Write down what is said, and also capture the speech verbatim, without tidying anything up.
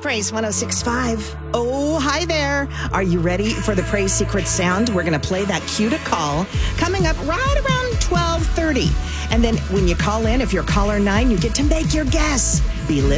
Praise one oh six point five. Oh, hi there. Are you ready for the Praise Secret sound? We're going to play that cue to call coming up right around twelve thirty. And then when you call in, if you're caller nine, you get to make your guess. Be listening.